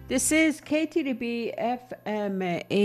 This is KTDB FM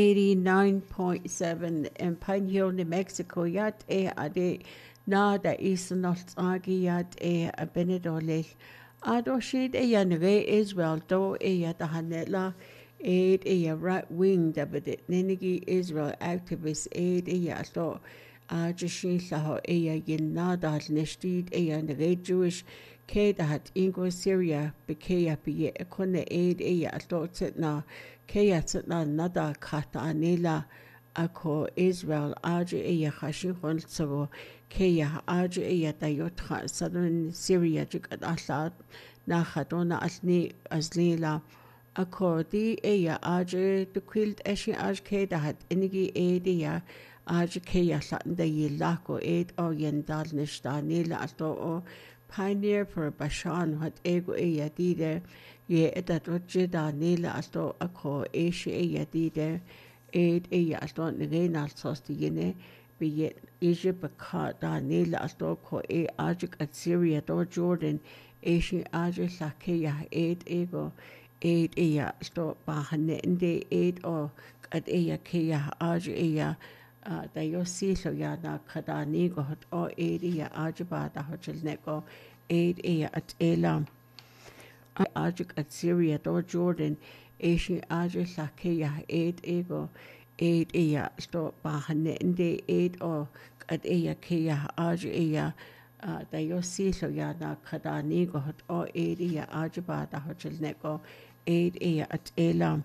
89.7 in Pine Hill, New Mexico. Yat ade nada isanot agi yat abinadolil. Ado shid yan re Israel do yat hanela aid right wing dabit ninigi Israel activist aid yato. Jashin laho yin nada neshtid yan re Jewish. Kedahat ingo Syria bekeya biye ekone aid atot na keyat na nada kata anila ako Israel aje khashin so keya aje dayot southern Syria jikat asad na khadona asni aslila ako di aje the quilt eshi aj kedahat inigi aid aje keya satnda yilako aid o yendal nishtanila ato Pioneer for Bashan hat ego yadide ye edat rojida nila asto ako yadide aid asto nigena sosti yene be yet Egypt da nila asto ko ajik at Syria do Jordan ashi ajik lakeya aid ego aid asto bahane inde aid o at keya aj da yosilo ya na kadani go hot o area ajiba da hotel neko aid at elam ajik at Syria do Jordan ashi ajik lakeya aid ego aid sto bahane inde aid o at keya aj da yosilo ya na kadani go hot o area ajiba da hotel neko aid at elam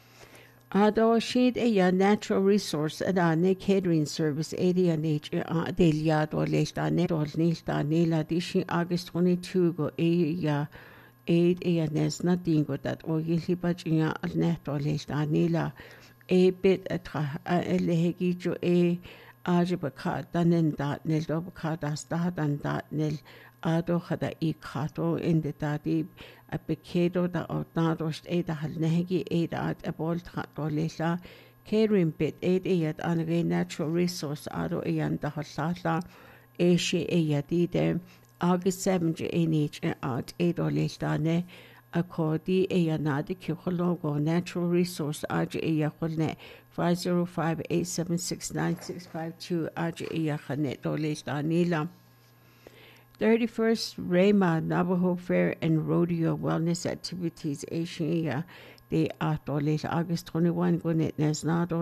Ado sheet natural resource adane catering service area nature delia do lestane do nilstane la dishi August 22 go aid nesna dingo that o yili bajinga alnet do lestane la bit atra lehegi jo ajibaka danen dat nel do baka das dan dat nel ado khada kato in the dadi a pekedo da ornadost da halnehegi at a bolt lesa catering bit at an natural resource ado and da halala she yadide August 7 nh at dolestane akodi nadi kyologo natural resource aj yakhne 505-876-9652 aj yakhne dolestanila 31st Rema Navajo Fair and Rodeo Wellness Activities Asia de August 21 Gwinnett Nesnado